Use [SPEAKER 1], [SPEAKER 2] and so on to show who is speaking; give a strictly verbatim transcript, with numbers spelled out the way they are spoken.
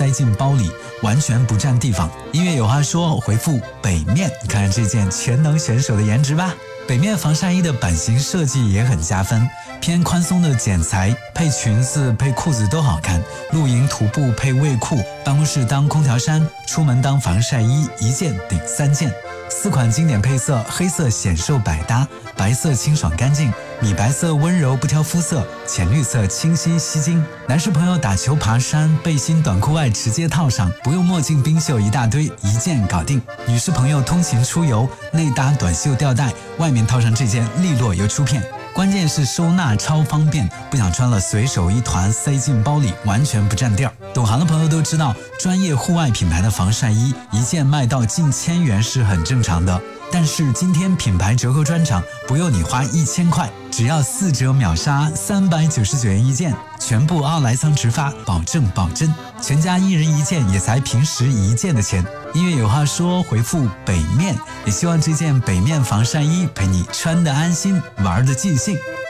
[SPEAKER 1] 塞进包里，完全不占地方。音乐有话说，回复北面，看看这件全能选手的颜值吧。北面防晒衣的版型设计也很加分，偏宽松的剪裁，配裙子配裤子都好看。露营徒步配卫裤，办公室当空调衫，出门当防晒衣，一件顶三件。四款经典配色，黑色显瘦百搭，白色清爽干净，米白色温柔不挑肤色，浅绿色清新吸睛。男士朋友打球爬山，背心短裤外直接套上，不用墨镜冰袖一大堆，一件搞定。女士朋友通勤出游，内搭短袖吊带，外面套上这件利落又出片。关键是收纳超方便，不想穿了随手一团塞进包里，完全不占地儿。懂行的朋友都知道，专业户外品牌的防晒衣一件卖到近千元是很正常的。但是今天品牌折扣专场，不用你花一千块，只要四折秒杀，三百九十九元一件，全部奥莱桑直发，保证保真，全家一人一件也才平时一件的钱。音乐有话说，回复北面，也希望这件北面防晒衣陪你穿得安心，玩得尽兴。